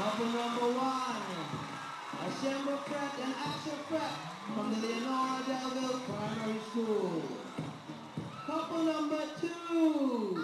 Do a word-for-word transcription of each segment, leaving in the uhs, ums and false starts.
Couple number one, Assemble Prep and Action Prep from the Leonora Delville Primary School. Couple number two.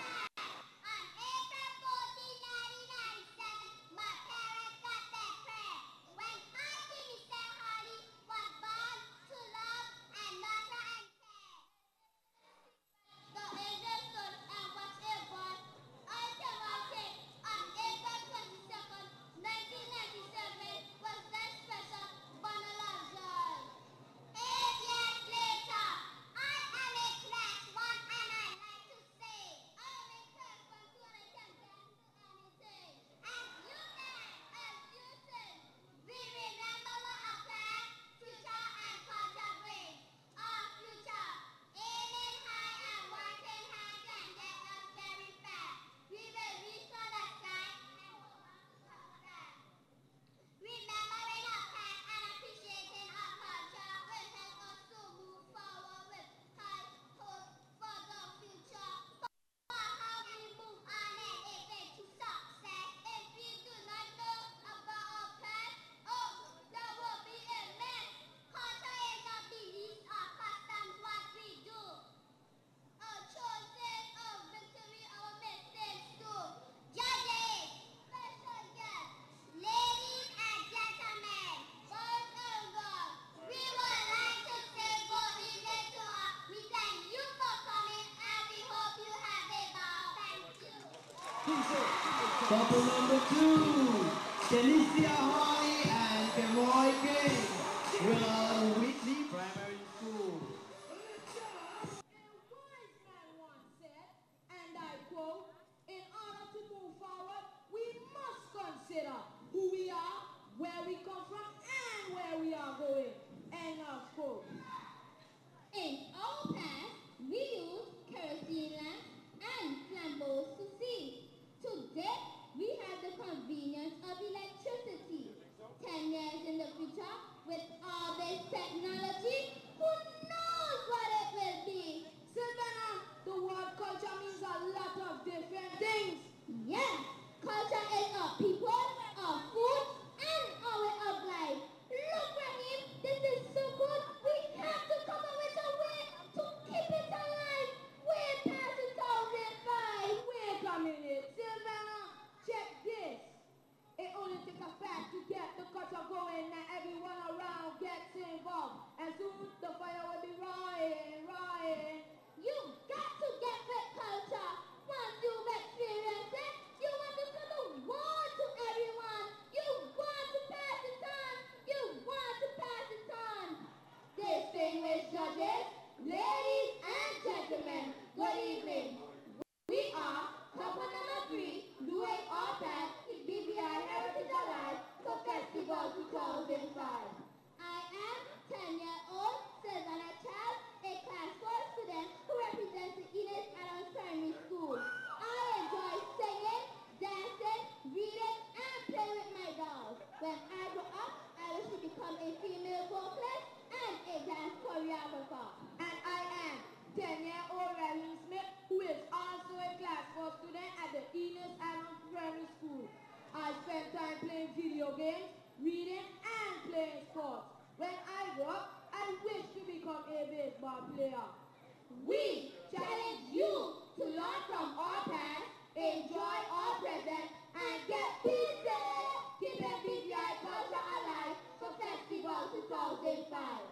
Couple number two, Janicia Holly and Keroy King, Willow Whitley Primary School. A wise man once said, and I quote, in order to move forward, we must consider who we are, where we come from, and where we are going. End of quote. In our past, we used kerosene lamps and flambeaux to see. Today, we have the convenience of electricity. Ten years in the future, with all this technology, who knows what it will be? Silvana, the word culture means a lot of different things. Yes, culture is our people, our food, and our way of life. Look, Rahim, this is so good. We have to come up with a way to keep it alive way past two thousand five. Wait a minute, Silvana, check this. It only takes a fact to get the culture going and everyone around gets involved. And soon the fire will be roaring, roaring. You've got to get with culture. Once you've experienced it, you want to put the word to everyone. You want to pass it on. You want to pass it on. Distinguished judges, ladies and gentlemen, good evening. We are couple number three, doing our best to keep B B I Heritage Alive for Festival two thousand five. I am ten-year-old Silvana Child, a class four student who represents the Enos Adams Primary School. I enjoy singing, dancing, reading, and playing with my dolls. When I grow up, I wish to become a female vocalist and a dance choreographer. And I am ten-year-old Ryan Smith, who is also a class four student at the Enos Adams Primary School. I spend time playing video games, reading, and playing sports. When I grow up, I wish to become a baseball player. We challenge you to learn from our past, enjoy our present, and get busy, keeping B B I culture alive for Festival two thousand five.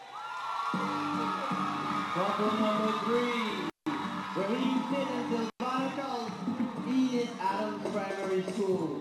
Couple number three, Raheem Pitt and Silvana Charles, Enos Adams Primary School.